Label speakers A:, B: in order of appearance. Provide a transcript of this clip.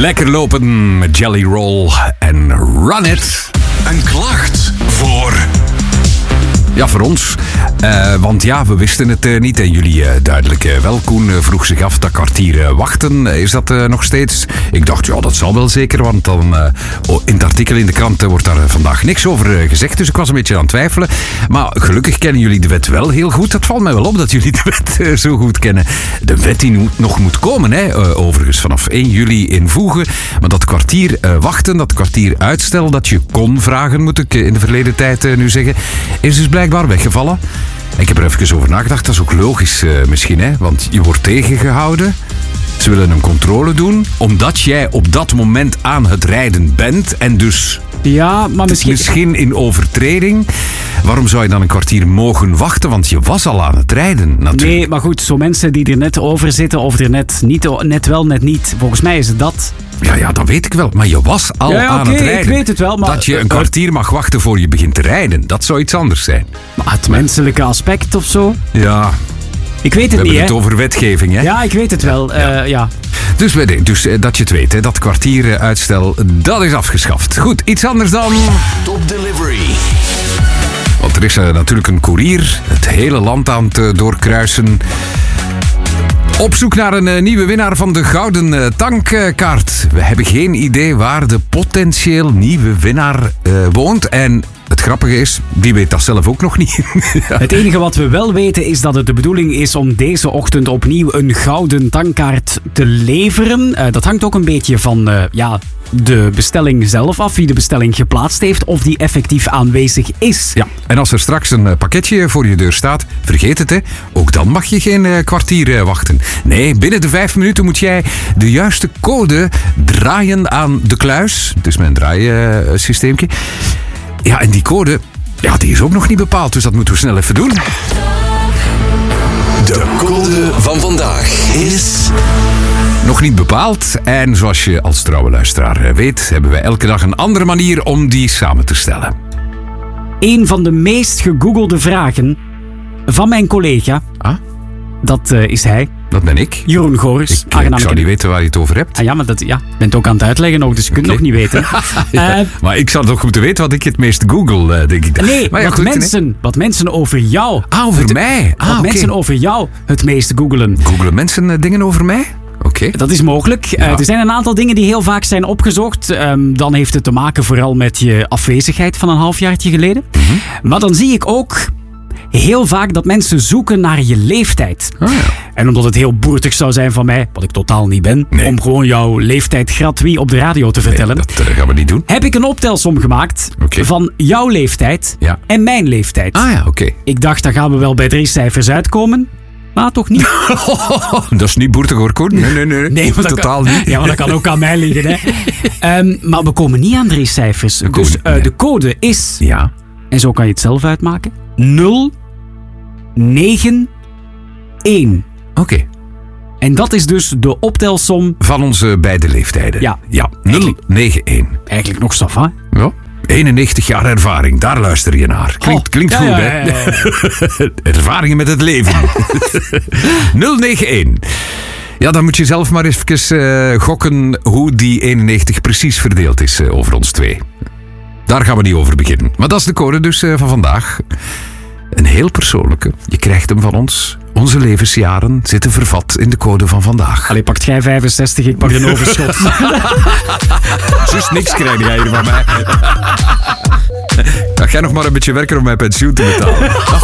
A: Lekker lopen met Jelly Roll en Run It.
B: Een klacht voor...
A: Ja, voor ons. Want ja, we wisten het niet en jullie duidelijk wel. Koen vroeg zich af, dat kwartier wachten, is dat nog steeds? Ik dacht, ja, dat zal wel zeker, want dan in het artikel in de krant wordt daar vandaag niks over gezegd. Dus ik was een beetje aan het twijfelen. Maar gelukkig kennen jullie de wet wel heel goed. Dat valt mij wel op dat jullie de wet zo goed kennen. De wet die nog moet komen, hè, overigens vanaf 1 juli invoegen. Maar dat kwartier wachten, dat kwartier uitstel dat je kon vragen, moet ik in de verleden tijd nu zeggen, is dus blijkbaar weggevallen. Ik heb er even over nagedacht. Dat is ook logisch misschien, hè? Want je wordt tegengehouden. Ze willen een controle doen, omdat jij op dat moment aan het rijden bent en dus...
C: Ja, maar
A: misschien in overtreding. Waarom zou je dan een kwartier mogen wachten? Want je was al aan het rijden, natuurlijk.
C: Nee, maar goed, zo mensen die er net over zitten of er net niet, net wel, net niet. Volgens mij is het dat.
A: Ja, dat weet ik wel. Maar je was al aan het rijden.
C: Ik weet het wel, maar...
A: Dat je een kwartier mag wachten voor je begint te rijden, dat zou iets anders zijn.
C: Maar het menselijke aspect of zo?
A: Ja...
C: Ik weet het niet, hè?
A: We hebben het over wetgeving, hè?
C: Ja, ik weet het wel, ja.
A: Dus dat je het weet, hè, dat kwartieruitstel, dat is afgeschaft. Goed, iets anders dan...
B: Top Delivery.
A: Want er is natuurlijk een koerier het hele land aan het doorkruisen. Op zoek naar een nieuwe winnaar van de Gouden Tankkaart. We hebben geen idee waar de potentieel nieuwe winnaar woont. En het grappige is, die weet dat zelf ook nog niet. Ja.
C: Het enige wat we wel weten is dat het de bedoeling is om deze ochtend opnieuw een Gouden Tankkaart te leveren. Dat hangt ook een beetje van de bestelling zelf af, wie de bestelling geplaatst heeft, of die effectief aanwezig is.
A: Ja, en als er straks een pakketje voor je deur staat, vergeet het, hè. Ook dan mag je geen kwartier wachten. Nee, binnen de 5 minuten moet jij de juiste code draaien aan de kluis. Het is mijn draaisysteempje. Ja, en die code, ja, die is ook nog niet bepaald, dus dat moeten we snel even doen.
B: De code van vandaag is...
A: Nog niet bepaald. En zoals je als trouwe luisteraar weet, hebben wij elke dag een andere manier om die samen te stellen.
C: Een van de meest gegoogelde vragen van mijn collega, dat is hij.
A: Dat ben ik.
C: Jeroen Goris.
A: Ik zou niet weten waar je het over hebt.
C: Ah ja, maar je bent ook aan het uitleggen nog, dus je kunt het nog niet weten.
A: Ja, maar ik zou toch moeten weten wat ik het meest google, denk ik.
C: Nee, maar ja, wat mensen over jou...
A: over mij?
C: Wat mensen over jou het meest googelen.
A: Googelen mensen dingen over mij? Oké.
C: Dat is mogelijk. Ja. Er zijn een aantal dingen die heel vaak zijn opgezocht. Dan heeft het te maken vooral met je afwezigheid van een halfjaartje geleden. Mm-hmm. Maar dan zie ik ook... heel vaak dat mensen zoeken naar je leeftijd.
A: Oh ja.
C: En omdat het heel boertig zou zijn van mij, wat ik totaal niet ben, om gewoon jouw leeftijd gratuit op de radio te vertellen.
A: Nee, dat gaan we niet doen.
C: Heb ik een optelsom gemaakt van jouw leeftijd en mijn leeftijd.
A: Ah ja, oké.
C: Ik dacht, dan gaan we wel bij 3 cijfers uitkomen. Maar toch niet.
A: Dat is niet boertig hoor, Koen. Nee, maar totaal niet.
C: Ja, maar dat kan ook aan mij liggen. Hè. Maar we komen niet aan 3 cijfers. De code is, en zo kan je het zelf uitmaken, 091.
A: Oké.
C: En dat is dus de optelsom...
A: van onze beide leeftijden.
C: Ja.
A: 091.
C: Eigenlijk nog sava.
A: Ja. 91 jaar ervaring, daar luister je naar. Klinkt goed, hè? Ja. Ervaringen met het leven. 091. Ja, dan moet je zelf maar even gokken hoe die 91 precies verdeeld is over ons twee. Daar gaan we niet over beginnen. Maar dat is de code dus van vandaag. Een heel persoonlijke. Je krijgt hem van ons. Onze levensjaren zitten vervat in de code van vandaag.
C: Allee, pakt jij 65, ik pak een overschot.
A: Dus niks krijg jij hier van mij. Ga jij nog maar een beetje werken om mijn pensioen te betalen.